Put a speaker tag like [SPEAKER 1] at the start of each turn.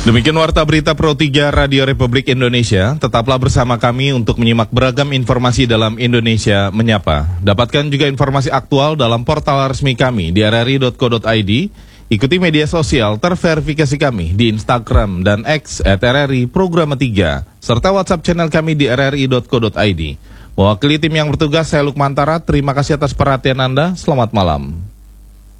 [SPEAKER 1] Demikian Warta Berita Pro 3 Radio Republik Indonesia. Tetaplah bersama kami untuk menyimak beragam informasi dalam Indonesia Menyapa. Dapatkan juga informasi aktual dalam portal resmi kami di rri.co.id. Ikuti media sosial terverifikasi kami di Instagram dan X @RRI Programa 3, serta WhatsApp channel kami di rri.co.id. Mewakili tim yang bertugas, saya Lukmantara. Terima kasih atas perhatian Anda. Selamat malam.